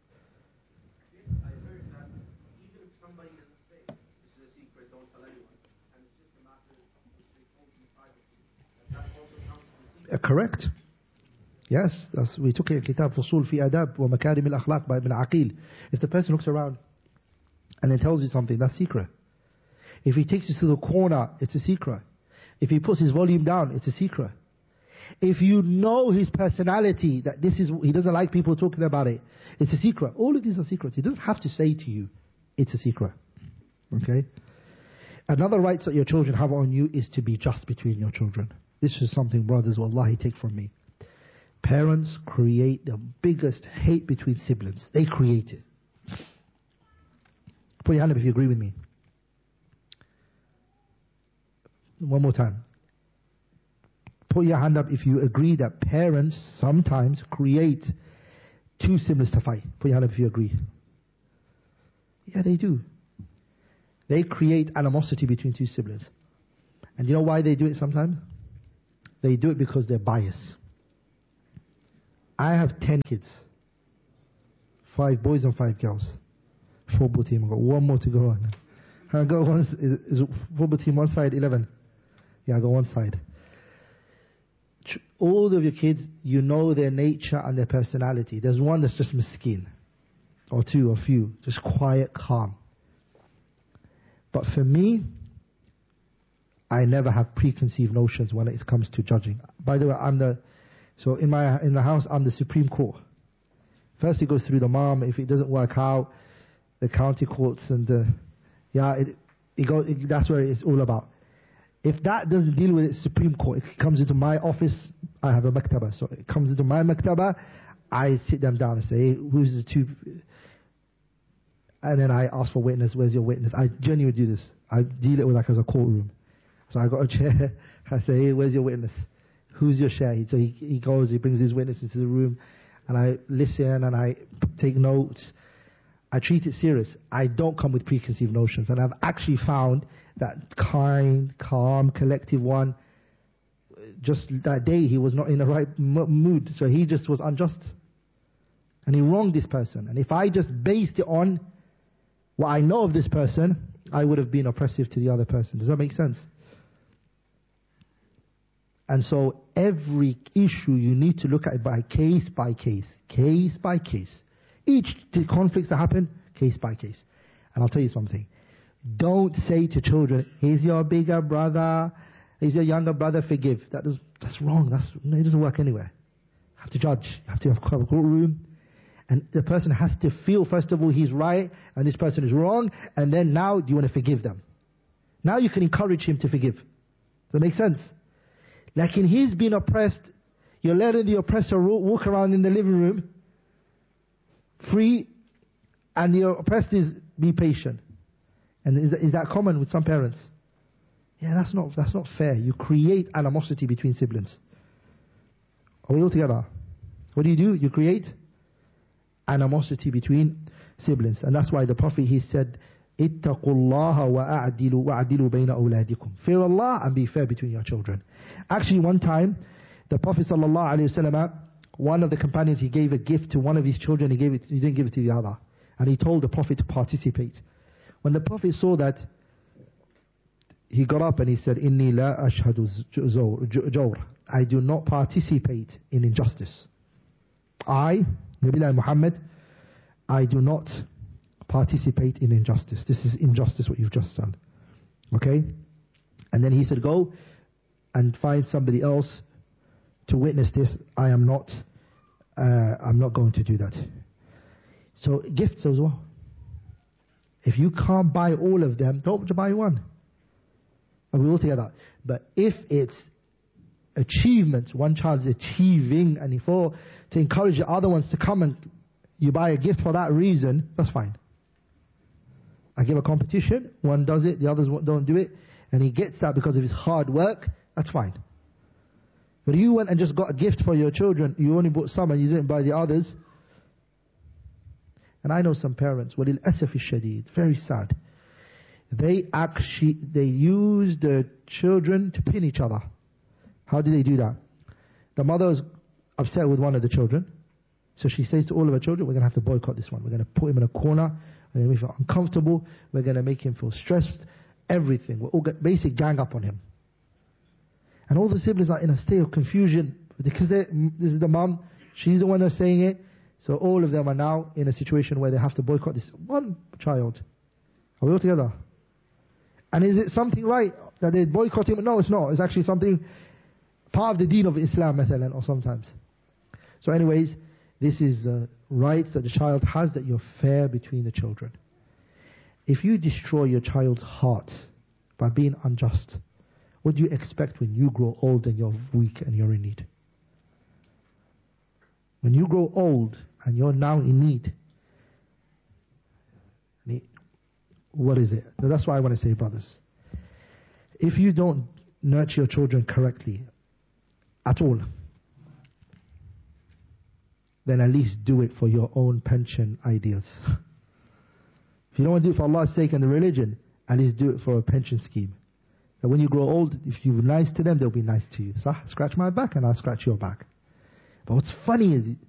Uh, correct. Yes, that's, we took it in Kitab Fusul fi Adab wa Makarim al-Akhlaq by Ibn Aqil. If the person looks around and then tells you something, that's secret. If he takes you to the corner, it's a secret. If he puts his volume down, it's a secret. If you know his personality, that this is, he doesn't like people talking about it, it's a secret. All of these are secrets. He doesn't have to say to you, it's a secret. Okay? Another right that your children have on you is to be just between your children. This is something, brothers, wallahi, take from me. Parents create the biggest hate between siblings. They create it. Put your hand up if you agree with me. One more time. Put your hand up if you agree that parents sometimes create two siblings to fight. Put your hand up if you agree. Yeah, they do. They create animosity between two siblings. And you know why they do it sometimes? They do it because they're biased. I have ten kids. Five boys and five girls. Football team. I've got one more to go on. I got one, is, is football team one side, eleven? Yeah, I got one side. All of your kids, you know their nature and their personality. There's one that's just miskin. Or two, or few. Just quiet, calm. But for me, I never have preconceived notions when it comes to judging. By the way, I'm the, so in my, in the house, I'm the Supreme Court. First it goes through the mom. If it doesn't work out, the county courts and the, yeah, it, it goes, it, that's where it's all about. If that doesn't deal with it, Supreme Court, it comes into my office, I have a maktaba. So it comes into my maktaba, I sit them down and say, hey, who's the two? And then I ask for witness, where's your witness? I genuinely do this. I deal it with like as a courtroom. So I got a chair, I say, hey, where's your witness? Who's your share? So he, he goes, he brings his witness into the room, and I listen and I take notes. I treat it serious. I don't come with preconceived notions. And I've actually found that kind, calm, collective one, just that day he was not in the right m- mood. So he just was unjust. And he wronged this person. And if I just based it on what I know of this person, I would have been oppressive to the other person. Does that make sense? And so every issue you need to look at it by case by case. Case by case. Each conflicts that happen, case by case. And I'll tell you something. Don't say to children, he's your bigger brother, he's your younger brother, forgive. That does, that's wrong. That's, no, it doesn't work anywhere. You have to judge. You have to have a courtroom. And the person has to feel, first of all, he's right and this person is wrong. And then now, do you want to forgive them? Now you can encourage him to forgive. Does that make sense? Like in he's been oppressed, you're letting the oppressor walk around in the living room free, and the oppressed is be patient. And is that, is that common with some parents? Yeah, that's not that's not fair. You create animosity between siblings. Are we all together? What do you do? You create animosity between siblings. And that's why the Prophet, he said, اتقوا الله وأعدلوا وأعدلوا بين أولادكم. Fear Allah and be fair between your children. Actually, one time, the Prophet sallallahu alaihi wasallam, one of the companions, he gave a gift to one of his children. He gave it. He didn't give it to the other, and he told the Prophet to participate. When the Prophet saw that, he got up and he said, "Inni la ashhadu jawr." I do not participate in injustice. I, Nabi Muhammad, I do not participate in injustice. This is injustice what you've just done. Okay? And then he said, go and find somebody else to witness this. I am not uh, I'm not going to do that. So gifts as well. If you can't buy all of them, don't buy one. And we all together. But if it's achievements, one child is achieving, and for to encourage the other ones to come and you buy a gift for that reason, that's fine. I give a competition, one does it, the others don't do it, and he gets that because of his hard work, that's fine. But you went and just got a gift for your children, you only bought some and you didn't buy the others. And I know some parents, walil asaf shadid, very sad. They actually, they use their children to pin each other. How do they do that? The mother is upset with one of the children, so she says to all of her children, we're going to have to boycott this one. We're going to put him in a corner. We're going to make him uncomfortable. We're going to make him feel stressed. Everything. We're all get basic gang up on him. And all the siblings are in a state of confusion because this is the mom. She's the one that's saying it. So all of them are now in a situation where they have to boycott this one child. Are we all together? And is it something right that they boycott him? No, it's not. It's actually something part of the deen of Islam, mathalan, or sometimes. So anyways, this is the rights that the child has, that you're fair between the children. If you destroy your child's heart by being unjust, what do you expect when you grow old and you're weak and you're in need? When you grow old and you're now in need, what is it? So that's why I want to say, brothers, if you don't nurture your children correctly at all, then at least do it for your own pension ideas. If you don't want to do it for Allah's sake and the religion, at least do it for a pension scheme. That when you grow old, if you're nice to them, they'll be nice to you. So scratch my back and I'll scratch your back. But what's funny is,